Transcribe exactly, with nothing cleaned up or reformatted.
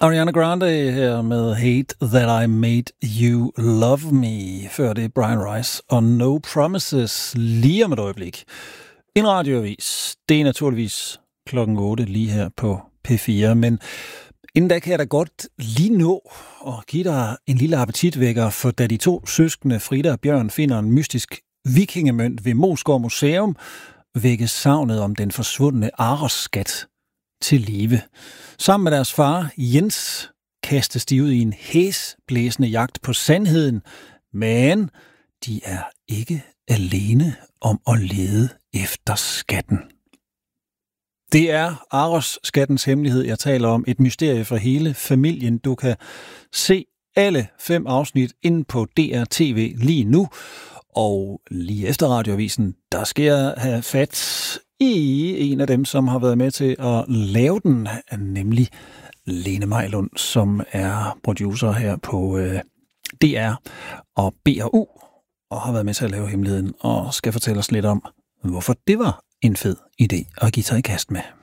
Ariana Grande her med Hate That I Made You Love Me. Før det Brian Rice og No Promises lige om et øjeblik. En radioavis. Det er naturligvis klokken otte lige her på P fire. Men inden da kan jeg da godt lige nå og give dig en lille appetitvækker, for da de to søskende Frida og Bjørn finder en mystisk vikingemønt ved Moesgaard Museum, vækkes savnet om den forsvundne Aros-skat til live. Sammen med deres far, Jens, kastes de ud i en hæsblæsende jagt på sandheden, men de er ikke alene om at lede efter skatten. Det er Aros-skattens hemmelighed, jeg taler om. Et mysterie for hele familien. Du kan se alle fem afsnit inde på D R T V lige nu. Og lige efter radioavisen, der skal jeg have fat i en af dem, som har været med til at lave den, nemlig Lene Meilund, som er producer her på øh, D R og B R U, og har været med til at lave hemmeligheden, og skal fortælle os lidt om, hvorfor det var en fed idé at give sig i kast med.